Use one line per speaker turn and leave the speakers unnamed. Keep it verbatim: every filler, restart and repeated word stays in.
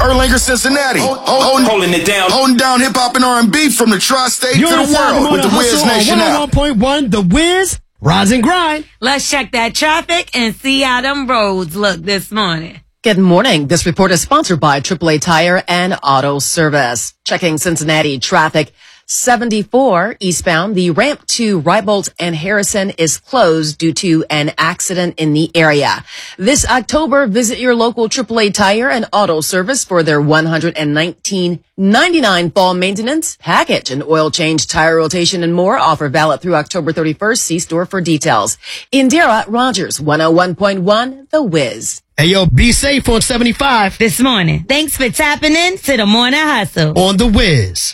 Erlanger, Cincinnati. Holding, holding it down. Holding down hip-hop and R and B from the tri-state
You're
to the world with the Wiz Nation app.
one oh one point one, The Wiz, Rise and Grind.
Let's check that traffic and see how them roads look this morning.
Good morning. This report is sponsored by triple A Tire and Auto Service. Checking Cincinnati traffic. seventy-four eastbound, the ramp to Rybolt and Harrison is closed due to an accident in the area. This October, visit your local triple A Tire and Auto Service for their one hundred nineteen ninety-nine fall maintenance package. An oil change, tire rotation, and more. Offer valid through October thirty-first. See store for details. Indira Rogers, one oh one point one, The Wiz.
Hey, yo, be safe on seventy-five.
This morning. Thanks for tapping in to the Morning Hustle
on The Wiz.